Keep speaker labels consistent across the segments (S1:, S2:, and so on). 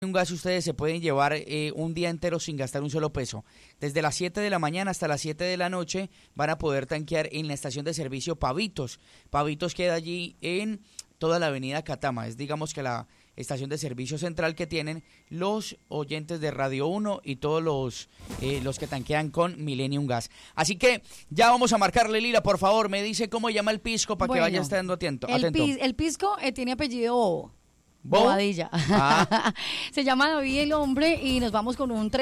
S1: Un gas ustedes se pueden llevar un día entero sin gastar un solo peso. Desde las 7 de la mañana hasta las 7 de la noche van a poder tanquear en la estación de servicio Pavitos. Pavitos queda allí en toda la avenida Catama. Es digamos que la estación de servicio central que tienen los oyentes de Radio 1 y todos los que tanquean con Millennium Gas. Así que ya vamos a marcarle, Lila, por favor, me dice cómo llama el pisco para que vaya estando atento.
S2: El pisco tiene apellido Bobo.
S1: ¿Bobo?
S2: Bobadilla.
S1: Ah.
S2: Se llama David el hombre y nos vamos con un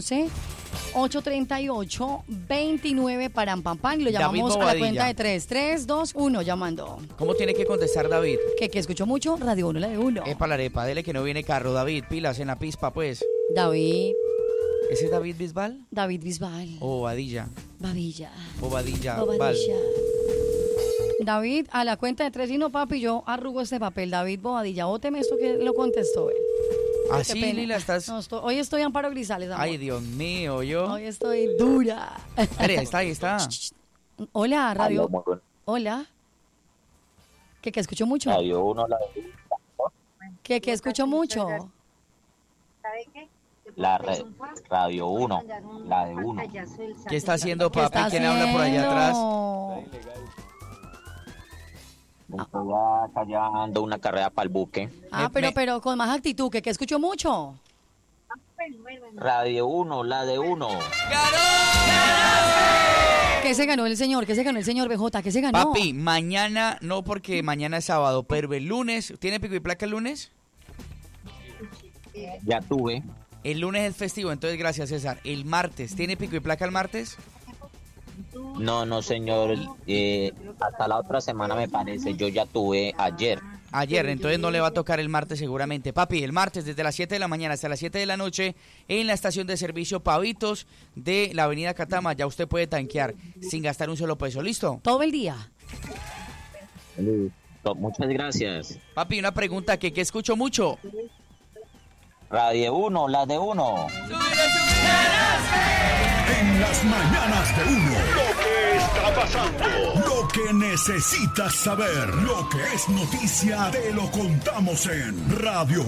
S2: 311-838-29 para Ampampan. Lo llamamos a la cuenta de 3, 3, 2, 1 llamando.
S1: ¿Cómo tiene que contestar David?
S2: Que escuchó mucho, Radio 1, la de 1.
S1: Epa la arepa, dele que no viene carro. David, pilas en la pispa, pues.
S2: David.
S1: ¿Ese es David Bisbal?
S2: David Bisbal.
S1: O Bobadilla.
S2: Babilla.
S1: Bobadilla.
S2: Bobadilla. David, a la cuenta de 3 y no, papi, yo arrugo este papel. David Bobadilla, bóteme esto que lo contestó él.
S1: Ah, sí, Lila, estás...
S2: No, hoy estoy Amparo Grisales, amor.
S1: Ay, Dios mío, yo...
S2: Hoy estoy dura.
S1: Espere, ahí está.
S2: Hola, Radio...
S3: Aló,
S2: Hola. ¿Que escucho mucho?
S3: Radio 1, la de...
S2: ¿Que escucho mucho?
S4: ¿Sabe qué?
S3: Radio 1, la de 1.
S1: ¿Qué está haciendo, papi? ¿Quién habla por allá atrás?
S3: Estoy callando una carrera para el buque.
S2: Pero con más actitud, que escucho mucho.
S3: Radio 1, la de 1.
S2: ¿Qué se ganó el señor? ¿Qué se ganó el señor BJ? ¿Qué se ganó?
S1: Papi, mañana, no porque mañana es sábado, pero el lunes, ¿tiene pico y placa el lunes?
S3: Ya tuve.
S1: El lunes es festivo, entonces gracias, César. El martes, ¿tiene pico y placa el martes?
S3: No, señor. Hasta la otra semana me parece. Yo ya tuve ayer.
S1: Ayer, entonces no le va a tocar el martes seguramente. Papi, el martes desde las 7 de la mañana hasta las 7 de la noche en la estación de servicio Pavitos de la avenida Catama. Ya usted puede tanquear sin gastar un solo peso. ¿Listo?
S2: Todo el día.
S3: Listo. Muchas gracias.
S1: Papi, una pregunta que escucho mucho.
S3: Radio 1, la de 1.
S5: En las mañanas de 1. Lo que está pasando. Lo que necesitas saber. Lo que es noticia te lo contamos en Radio 1.